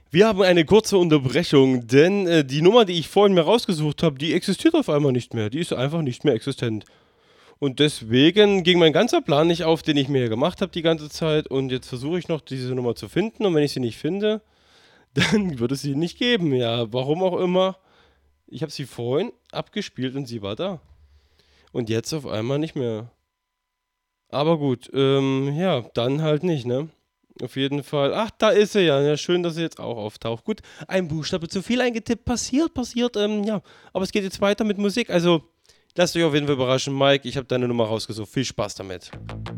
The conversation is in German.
Wir haben eine kurze Unterbrechung, denn die Nummer, die ich vorhin mir rausgesucht habe, die existiert auf einmal nicht mehr. Die ist einfach nicht mehr existent. Und deswegen ging mein ganzer Plan nicht auf, den ich mir hier gemacht habe die ganze Zeit. Und jetzt versuche ich noch, diese Nummer zu finden. Und wenn ich sie nicht finde, dann wird es sie nicht geben. Ja, warum auch immer. Ich habe sie vorhin abgespielt und sie war da. Und jetzt auf einmal nicht mehr. Aber gut, ja, dann halt nicht, ne? Auf jeden Fall. Ach, da ist sie ja. Ja, schön, dass sie jetzt auch auftaucht. Gut, ein Buchstabe zu viel eingetippt. Passiert, ja. Aber es geht jetzt weiter mit Musik. Also, lasst euch auf jeden Fall überraschen, Mike. Ich habe deine Nummer rausgesucht. Viel Spaß damit.